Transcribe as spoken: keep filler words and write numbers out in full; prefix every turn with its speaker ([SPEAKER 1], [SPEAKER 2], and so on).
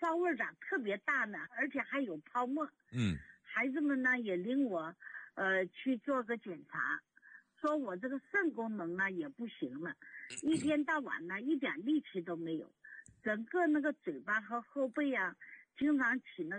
[SPEAKER 1] 骚味咋特别大呢？而且还有泡沫。
[SPEAKER 2] 嗯，
[SPEAKER 1] 孩子们呢也领我呃去做个检查，说我这个肾功能呢也不行了，一天到晚呢一点力气都没有，整个那个嘴巴和后背啊经常起那个